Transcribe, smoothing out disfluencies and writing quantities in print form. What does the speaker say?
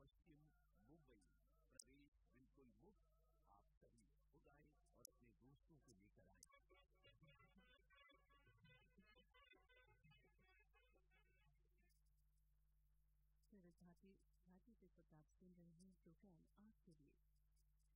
पश्चिम मुंबई, प्रवेश बिल्कुल मुफ्त। आप सभी उगाएं और अपने दोस्तों को लेकर आए। भारती से आप सुन रहे हैं प्रोग्राम आपके लिए।